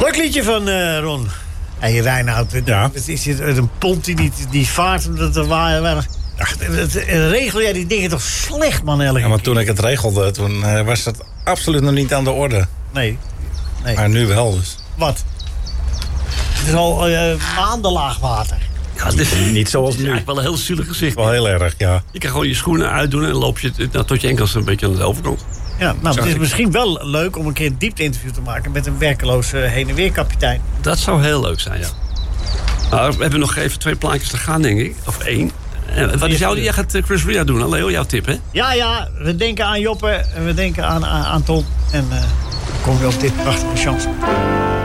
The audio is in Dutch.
Leuk liedje van Ron. Hey, Reinoud, is het een pont die vaart omdat er waar. Regel jij die dingen toch slecht, man, elke keer? Maar toen ik het regelde, toen was dat absoluut nog niet aan de orde. Nee. Maar nu wel, dus. Wat? Het is al maanden laag water. Ja, dit Niet zoals nu. eigenlijk wel een heel zielig gezicht. Wel heel erg, ja. Je kan gewoon je schoenen uitdoen en dan loop je tot je enkels een beetje aan de overkant. Ja, nou, het is misschien wel leuk om een keer een diepte-interview te maken met een werkeloze heen-en-weer kapitein. Dat zou heel leuk zijn, ja. Nou, we hebben nog even 2 plaatjes te gaan, denk ik. Of 1. Wat is jij gaat Chris Rea doen? Leo, jouw tip, hè? Ja, we denken aan Joppe en we denken aan Ton. En dan komen we op dit prachtige chance.